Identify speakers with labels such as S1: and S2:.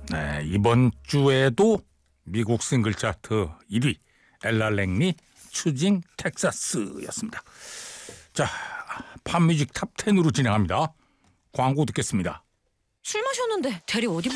S1: 네, 이번 주에도 미국 싱글 차트 1위 엘라 랭리 추징 텍사스였습니다. 자, 팝뮤직 탑 10으로 진행합니다. 광고 듣겠습니다.
S2: 술 마셨는데 대리 어디